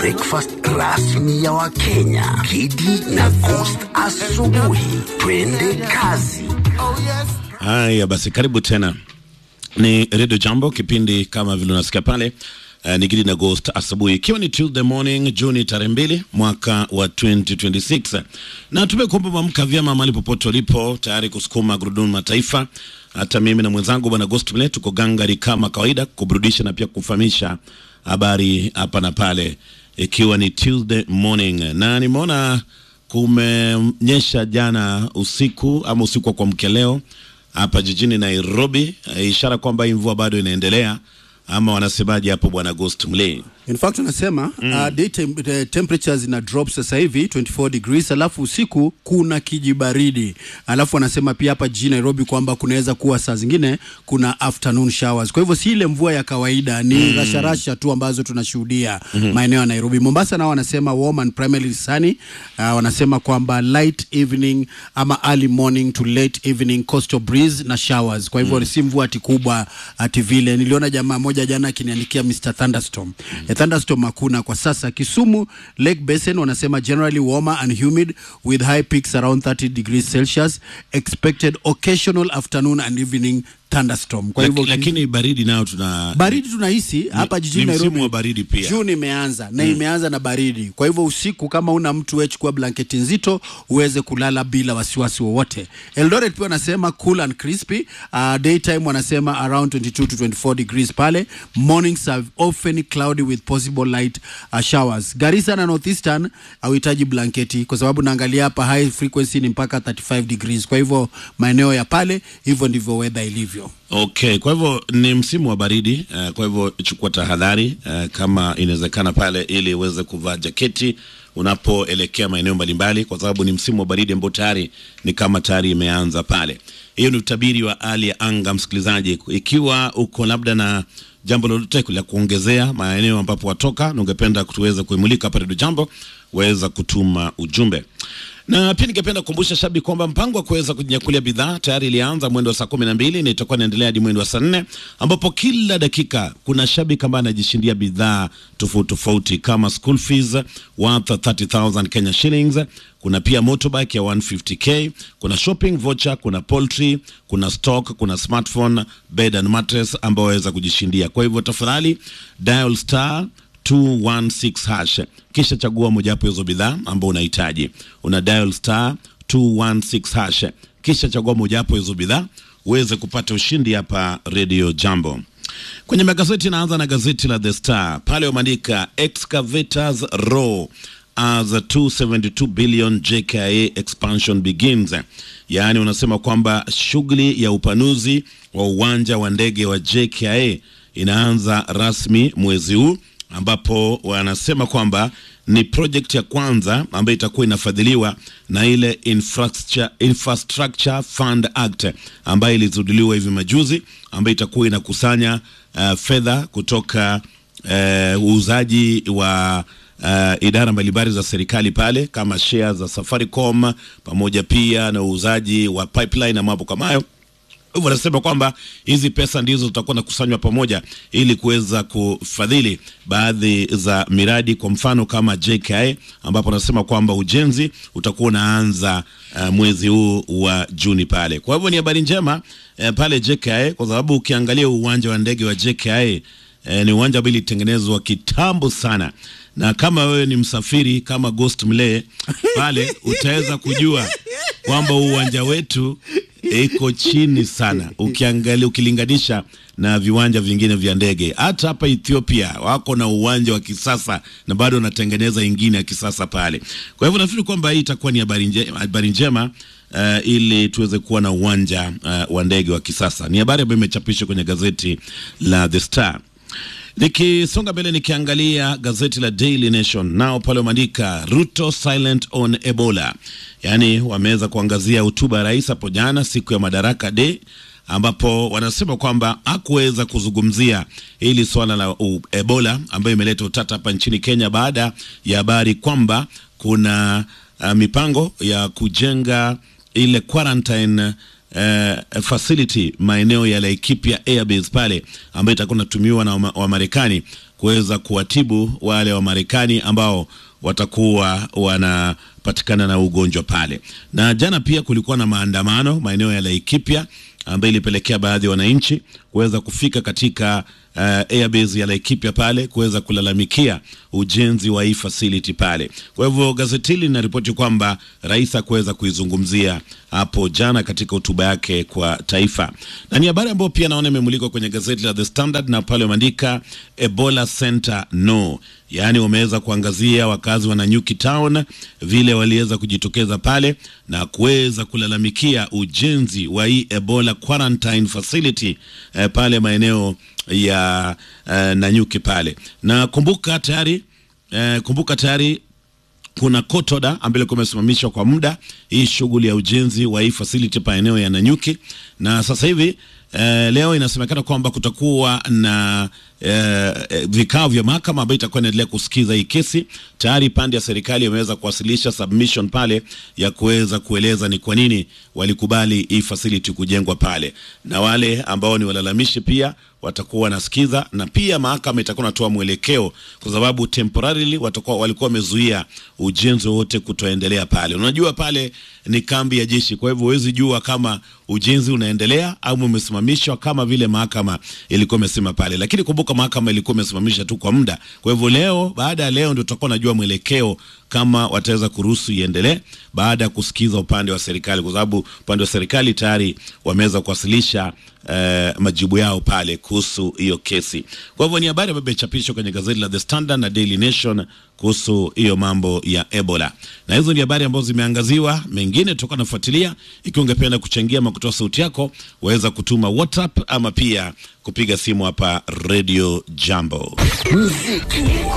breakfast rasmi ya Wakenya. Kidi na Ghost asubuhi. Twende kazi. Haya basi, karibu tena. Ni Radio Jambo, kipindi kama vile unasikia pale. Ni Kidi na Ghost asubuhi, ikiwa ni Tuesday morning, Juni tarehe 2 mwaka wa 2026. Na tumekuomba mamka vyema mahali popote ulipo, tayari kusukuma gurudumu mataifa. Hata mimi na mwenzangu bwana Ghost mle tuko gangari kama kawaida, kuburudisha na pia kufahamisha habari hapa na pale, ikiwa ni Tuesday morning. Na nimeona kumenyesha jana usiku ama usiku wa kuamkia leo hapa jijini Nairobi, ishara kwamba mvua bado inaendelea, ama wanasemaje hapo bwana Ghost mle? In fact unasema daytime temperatures ina drop sasa hivi 24 degrees, alafu usiku kuna kijibaridi. Alafu wanasema pia hapa jijini Nairobi kwamba kunaweza kuwa saa zingine kuna afternoon showers. Kwa hivyo si ile mvua ya kawaida, ni rasharasha tu ambazo tunashuhudia maeneo ya Nairobi. Mombasa nao wanasema warm and primarily sunny. Wanasema kwamba light evening ama early morning to late evening coastal breeze na showers. Kwa hivyo si mvua ati kubwa ati vile. Niliona jamaa moja jana akiniandikia Mr. Thunderstorm. Thunderstorm hakuna kwa sasa. Kisumu Lake Basin wanasema generally warmer and humid with high peaks around 30 degrees Celsius, expected occasional afternoon and evening thunderstorm. Kwa hivyo lakini baridi nao baridi tunahisi hapa jijini Nairobi. Msimu wa baridi pia. June imeanza na imeanza na baridi. Kwa hivyo usiku kama una mtu wewe chukua blanketi nzito uweze kulala bila wasiwasi wowote. Eldoret pia wanasema cool and crispy. Daytime wanasema around 22 to 24 degrees pale. Mornings are often cloudy with possible light showers. Garissa na Northeastern hauhitaji blanketi kwa sababu naangalia hapa high frequency ni mpaka 35 degrees. Kwa hivyo maeneo ya pale hivyo ndivyo weather ilivyo. Okay, kwa hivyo ni msimu wa baridi, kwa hivyo chukua tahadhari kama inawezekana pale, ili uweze kuvaa jaketi unapoelekea maeneo mbalimbali, kwa sababu ni msimu wa baridi ambao tayari ni kama tayari imeanza pale. Hiyo ni utabiri wa hali ya anga, msikilizaji. Ikiwa uko labda na jambo lolote la kuongezea maeneo ambapo watoka na ungependa kutuweza kuimulika hapa Radio Jambo, waweza kutuma ujumbe. Na pia ningependa kukumbusha shabiki kwamba mpango wa kuweza kujinyakulia bidhaa tayari ilianza mwendo wa saa 12 na itakuwa inaendelea hadi mwendo wa saa 4, ambapo kila dakika kuna shabiki ambaye anajishindia bidhaa tofauti tofauti kama school fees worth 30,000 Kenya shillings, kuna pia motorbike ya 150k, kuna shopping voucher, kuna poultry, kuna stock, kuna smartphone, bed and mattress ambao waweza kujishindia. Kwa hivyo tafadhali dial star 216 hash, kisha chagua mojawapo hizo bidhaa ambao unahitaji. Una dial star 216 hash, kisha chagua mojawapo hizo bidhaa uweze kupata ushindi hapa Radio Jambo. Kwenye magazeti naanza na gazeti la The Star. Pale wameandika excavators row as a 272 billion JKIA expansion begins. Yaani unasema kwamba shughuli ya upanuzi wa uwanja wa ndege wa JKIA inaanza rasmi mwezi huu, ambapo wanasema kwamba ni project ya kwanza ambayo itakuwa inafadhiliwa na ile Infrastructure Fund Act ambayo ilizinduliwa hivi majuzi, ambayo itakuwa inakusanya fedha kutoka uuzaji wa idara mbalimbali za serikali pale, kama shares za Safaricom, pamoja pia na uuzaji wa pipeline na mambo kama hayo. Wanasema kwamba hizi pesa ndizo zitakuwa nakusanywa pamoja ili kuweza kufadhili baadhi za miradi, kwa mfano kama JKIA, ambapo wanasema kwamba ujenzi utakuwa unaanza mwezi huu wa Juni pale. Kwa hivyo ni habari njema pale JKIA, kwa sababu ukiangalia uwanja wa ndege wa JKIA ni uwanja ambao ulitengenezwa kitambo sana, na kama wewe ni msafiri kama Ghost mle pale utaweza kujua kwamba uwanja wetu iko chini sana ukiangalia, ukilinganisha na viwanja vingine vya ndege. Hata hapa Ethiopia wako na uwanja wa kisasa na bado wanatengeneza ingine ya kisasa pale. Kwa hivyo nafikiri kwamba hii itakuwa ni habari njema ili tuweze kuwa na uwanja wa ndege wa kisasa. Ni habari ambayo imechapishwa kwenye gazeti la The Star. Nikisonga mbele nikiangalia gazeti la Daily Nation, nao pale wameandika Ruto silent on Ebola. Yaani wameweza kuangazia hotuba ya rais hapo jana siku ya Madaraka Day, ambapo wanasema kwamba hakuweza kuzungumzia hili swala la Ebola ambayo imeleta utata hapa nchini Kenya, baada ya habari kwamba kuna mipango ya kujenga ile quarantine facility maeneo ya Laikipia Airbase pale, ambayo itakuwa inatumiwa na wa Marekani kuweza kuwatibu wale wa Marekani ambao watakuwa wanapatikana na ugonjwa pale. Na jana pia kulikuwa na maandamano maeneo ya Laikipia ambayo ilipelekea baadhi ya wananchi kuweza kufika katika airbase ya Laikipia pale kuweza kulalamikia ujenzi wa hii facility pale. Kwa hivyo gazeti hili linaripoti kwamba rais hakuweza kuizungumzia hapo jana katika hotuba yake kwa taifa. Na ni habari ambayo pia naona imemulikwa kwenye gazeti la The Standard, na pale wameandika Ebola Center no. Yaani wameweza kuangazia wakazi wa Nanyuki Town vile waliweza kujitokeza pale na kuweza kulalamikia ujenzi wa hii Ebola quarantine facility pale maeneo ya Nanyuki pale. Na kumbuka tayari kuna kotoda ambayo kumesimamishwa kwa muda hii shughuli ya ujenzi wa hii facility pa eneo ya Nanyuki, na sasa hivi leo inasemekana kwamba kutakuwa na vikao vya mahakama ambayo itakuwa inaendelea kusikiza hii kesi. Tayari pande ya serikali imeweza kuwasilisha submission pale ya kuweza kueleza ni kwa nini walikubali hii facility kujengwa pale, na wale ambao ni walalamishi pia watakuwa nasikiza, na pia mahakama itakuwa natoa mwelekeo kwa sababu temporarily walikuwa wamezuia ujenzi wote kutoendelea pale. Unajua pale ni kambi ya jeshi, kwa hivyo huwezi jua kama ujenzi unaendelea au umesimamishwa kama vile mahakama ilikuwa imesema pale. Lakini kumbuka mahakama ilikuwa imesimamisha tu kwa muda. Kwa hivyo leo, baada ya leo ndio tutakuwa najua mwelekeo kama wataweza kuruhusu iendelee baada ya kusikiza upande wa serikali, kwa sababu upande wa serikali tayari wameweza kuwasilisha majibu yao pale kuhusu hiyo kesi. Kwa hivyo ni habari ambayo imechapishwa kwenye gazeti la The Standard na Daily Nation kuhusu hiyo mambo ya Ebola. Na hizo ni habari ambazo zimeangaziwa, mengine tutakuwa nafuatilia. Ikiwa ungependa kuchangia ama kutoa sauti yako, waweza kutuma WhatsApp ama pia kupiga simu hapa Radio Jambo. Muziki